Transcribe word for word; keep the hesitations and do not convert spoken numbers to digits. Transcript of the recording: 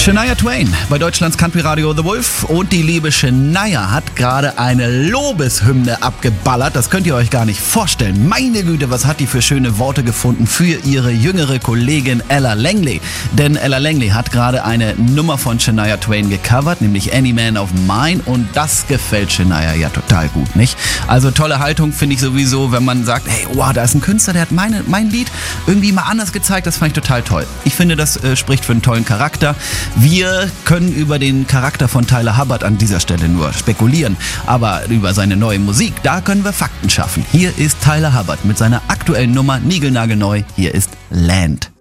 Shania Twain bei Deutschlands Country Radio The Wolf, und die liebe Shania hat gerade eine Lobeshymne abgeballert. Das könnt ihr euch gar nicht vorstellen. Meine Güte, was hat die für schöne Worte gefunden für ihre jüngere Kollegin Ella Langley. Denn Ella Langley hat gerade eine Nummer von Shania Twain gecovert, nämlich Any Man of Mine, und das gefällt Shania ja total gut, nicht? Also tolle Haltung finde ich sowieso, wenn man sagt, hey, wow, da ist ein Künstler, der hat meine, mein Lied irgendwie mal anders gezeigt. Das fand ich total toll. Ich finde, das äh, spricht für einen tollen Charakter. Wir können über den Charakter von Tyler Hubbard an dieser Stelle nur spekulieren, aber über seine neue Musik, da können wir Fakten schaffen. Hier ist Tyler Hubbard mit seiner aktuellen Nummer, niegelnagelneu. Hier ist Land.